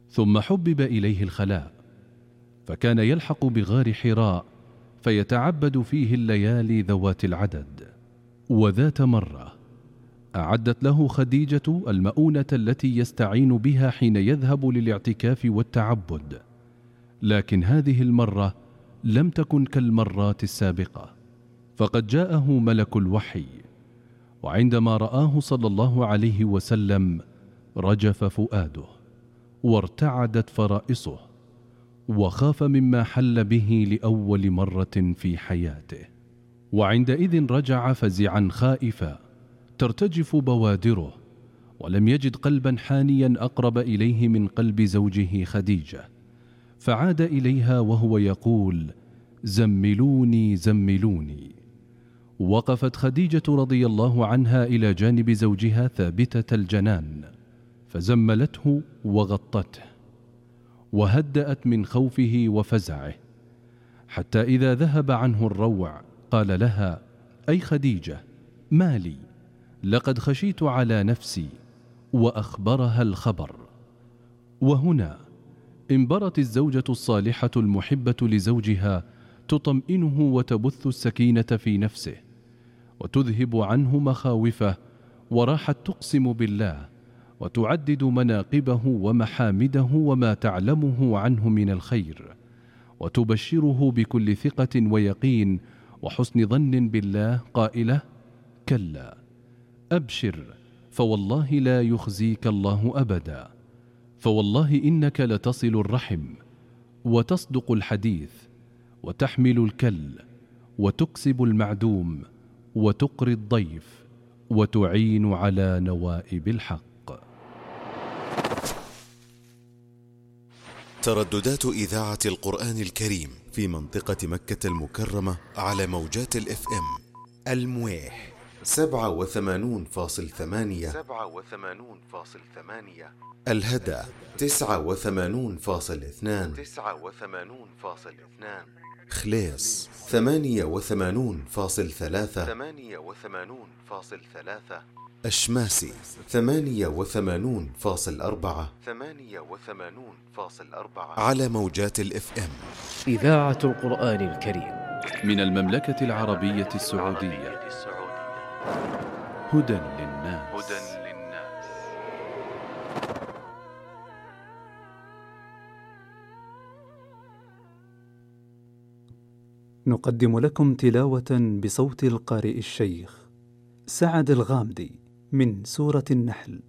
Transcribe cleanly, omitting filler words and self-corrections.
ثم حبب إليه الخلاء، فكان يلحق بغار حراء فيتعبد فيه الليالي ذوات العدد. وذات مرة أعدت له خديجة المؤونة التي يستعين بها حين يذهب للاعتكاف والتعبد، لكن هذه المرة لم تكن كالمرات السابقة، فقد جاءه ملك الوحي، وعندما رآه صلى الله عليه وسلم رجف فؤاده وارتعدت فرائصه، وخاف مما حل به لأول مرة في حياته، وعندئذ رجع فزعا خائفا ترتجف بوادره، ولم يجد قلبا حانيا أقرب إليه من قلب زوجه خديجة، فعاد إليها وهو يقول: زملوني زملوني. وقفت خديجة رضي الله عنها إلى جانب زوجها ثابتة الجنان، فزملته وغطته وهدأت من خوفه وفزعه، حتى إذا ذهب عنه الروع قال لها: أي خديجة، ما لي؟ لقد خشيت على نفسي. وأخبرها الخبر. وهنا انبرت الزوجة الصالحة المحبة لزوجها تطمئنه وتبث السكينة في نفسه وتذهب عنه مخاوفه، وراحت تقسم بالله وتعدد مناقبه ومحامده وما تعلمه عنه من الخير، وتبشره بكل ثقة ويقين وحسن ظن بالله قائلة: كلا، أبشر، فوالله لا يخزيك الله أبدا، فوالله إنك لتصل الرحم وتصدق الحديث وتحمل الكل وتكسب المعدوم وتقري الضيف وتعين على نوائب الحق. ترددات إذاعة القرآن الكريم في منطقة مكة المكرمة على موجات الإف إم: المويح 87.8، الهدى 89.2، خليص 88.3، أشماسي 88.4 على موجات الإف إم. إذاعة القرآن الكريم من المملكة العربية السعودية. هدى للناس. نقدم لكم تلاوة بصوت القارئ الشيخ سعد الغامدي من سورة النحل.